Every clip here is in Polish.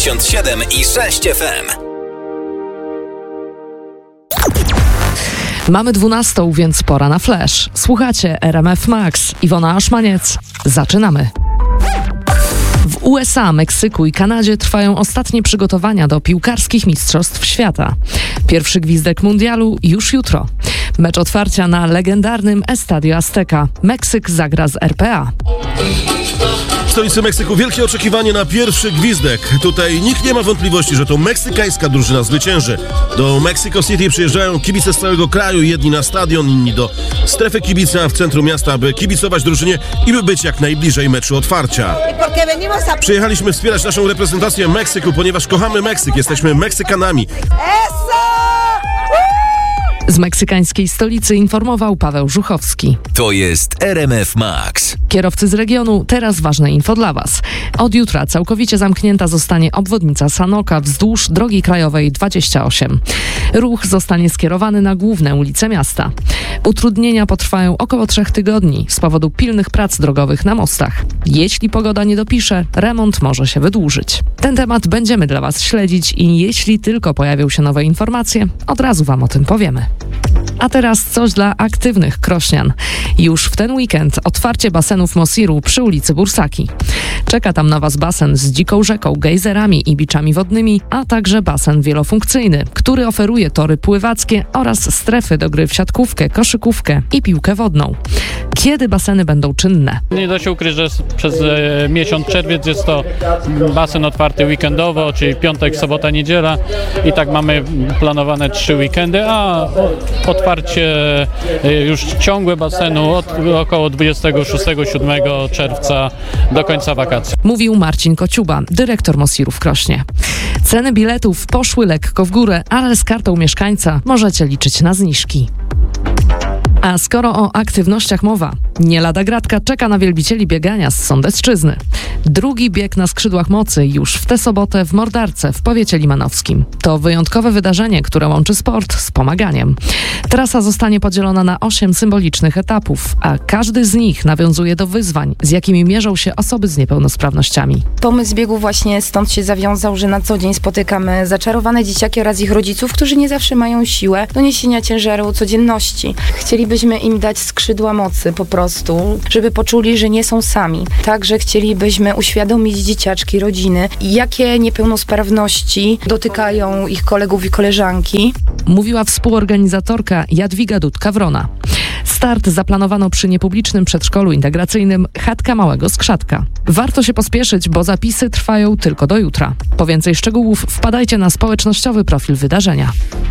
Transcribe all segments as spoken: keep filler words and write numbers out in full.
dziewięćdziesiąt siedem i sześć F M. Mamy dwunastą, więc pora na flash. Słuchacie R M F Max. Iwona Aszmaniec. Zaczynamy. W U S A, Meksyku i Kanadzie trwają ostatnie przygotowania do piłkarskich mistrzostw świata. Pierwszy gwizdek mundialu już jutro. Mecz otwarcia na legendarnym Estadio Azteca. Meksyk zagra z R P A. W stolicy Meksyku wielkie oczekiwanie na pierwszy gwizdek. Tutaj nikt nie ma wątpliwości, że to meksykańska drużyna zwycięży. Do Mexico City przyjeżdżają kibice z całego kraju, jedni na stadion, inni do strefy kibica w centrum miasta, aby kibicować drużynie i by być jak najbliżej meczu otwarcia. Przyjechaliśmy wspierać naszą reprezentację Meksyku, ponieważ kochamy Meksyk, jesteśmy Meksykanami. Z meksykańskiej stolicy informował Paweł Żuchowski. To jest R M F Max. Kierowcy z regionu, teraz ważne info dla Was. Od jutra całkowicie zamknięta zostanie obwodnica Sanoka wzdłuż drogi krajowej dwadzieścia osiem. Ruch zostanie skierowany na główne ulice miasta. Utrudnienia potrwają około trzech tygodni z powodu pilnych prac drogowych na mostach. Jeśli pogoda nie dopisze, remont może się wydłużyć. Ten temat będziemy dla Was śledzić i jeśli tylko pojawią się nowe informacje, od razu Wam o tym powiemy. A teraz coś dla aktywnych krośnian. Już w ten weekend otwarcie basenów Mosiru przy ulicy Bursaki. Czeka tam na Was basen z dziką rzeką, gejzerami i biczami wodnymi, a także basen wielofunkcyjny, który oferuje tory pływackie oraz strefy do gry w siatkówkę, koszykówkę i piłkę wodną. Kiedy baseny będą czynne? Nie da się ukryć, że przez e, miesiąc czerwiec jest to basen otwarty weekendowo, czyli piątek, sobota, niedziela i tak mamy planowane trzy weekendy, a otwarcie e, już ciągłe basenu od około dwudziestego szóstego siódmego czerwca do końca wakacji. Mówił Marcin Kociuba, dyrektor Mosiru w Krośnie. Ceny biletów poszły lekko w górę, ale z kartą mieszkańca możecie liczyć na zniżki. A skoro o aktywnościach mowa, nie lada gratka czeka na wielbicieli biegania z Sądecczyzny. Drugi bieg na skrzydłach mocy już w tę sobotę w Mordarce w powiecie limanowskim. To wyjątkowe wydarzenie, które łączy sport z pomaganiem. Trasa zostanie podzielona na osiem symbolicznych etapów, a każdy z nich nawiązuje do wyzwań, z jakimi mierzą się osoby z niepełnosprawnościami. Pomysł biegu właśnie stąd się zawiązał, że na co dzień spotykamy zaczarowane dzieciaki oraz ich rodziców, którzy nie zawsze mają siłę do niesienia ciężaru codzienności. Chcielibyśmy im dać skrzydła mocy po prostu, żeby poczuli, że nie są sami. Także chcielibyśmy uświadomić dzieciaczki, rodziny, jakie niepełnosprawności dotykają ich kolegów i koleżanki. Mówiła współorganizatorka Jadwiga Dudka-Wrona. Start zaplanowano przy niepublicznym przedszkolu integracyjnym Chatka Małego Skrzatka. Warto się pospieszyć, bo zapisy trwają tylko do jutra. Po więcej szczegółów wpadajcie na społecznościowy profil wydarzenia.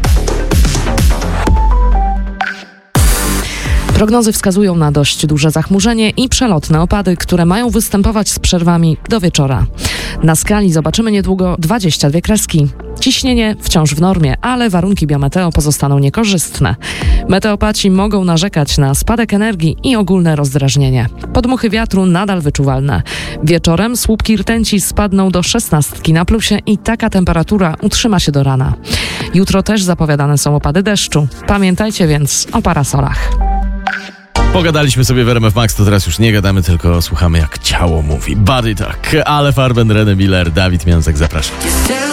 Prognozy wskazują na dość duże zachmurzenie i przelotne opady, które mają występować z przerwami do wieczora. Na skali zobaczymy niedługo dwadzieścia dwie kreski. Ciśnienie wciąż w normie, ale warunki biometeo pozostaną niekorzystne. Meteopaci mogą narzekać na spadek energii i ogólne rozdrażnienie. Podmuchy wiatru nadal wyczuwalne. Wieczorem słupki rtęci spadną do szesnastki na plusie i taka temperatura utrzyma się do rana. Jutro też zapowiadane są opady deszczu. Pamiętajcie więc o parasolach. Pogadaliśmy sobie w R M F Max, to teraz już nie gadamy, tylko słuchamy jak ciało mówi. Body Talk, Ale Farben, René Miller, Dawid Miąsek, zapraszam.